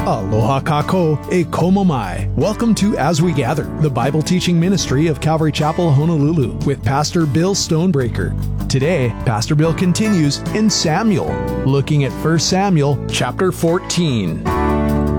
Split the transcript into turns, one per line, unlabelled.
Aloha kako e komo mai. Welcome to As We Gather, the Bible teaching ministry of Calvary Chapel, Honolulu, with Pastor Bill Stonebreaker. Today, Pastor Bill continues in Samuel, looking at 1 Samuel chapter 14.